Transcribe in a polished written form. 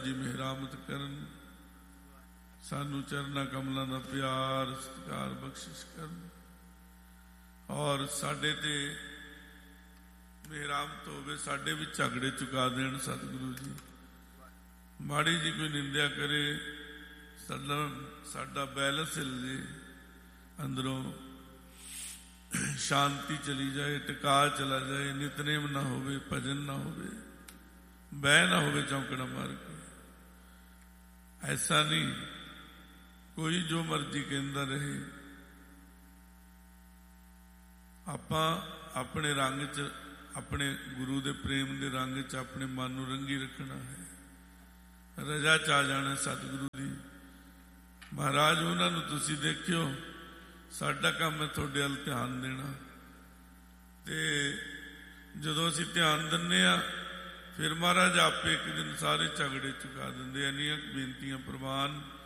जी मेहरामत करन, सानू चरना कमलों का प्यार सत्कार बख्शिश करन और साडे ते मेहरामत होवे, साडे भी झगड़े चुका देन सतगुरु जी। माड़ी जी कोई निंदा करे, साडा बैलेंस हिल जे, अंदरों शांति चली जाए, टिका चला जाए, नितनेम ना होवे, भजन ना होवे, बह ना होवे चौंकड़ा मार के। ऐसा नहीं, कोई जो मर्जी कहता रहे, आपां अपने रंग च, अपने गुरु दे प्रेम दे रंग च अपने मन नूं रंगी रखना है, रजा च आ जाना सतगुरु दी। महाराज उन्हां नूं तुसीं देखियो, साडा काम है तुहाडे अल ध्यान देना, ते जदों असीं ध्यान दिंदे आ फिर महाराज आपे एक दिन सारे झगड़े चुका देंदे। इन्नियां बेनतियां प्रवान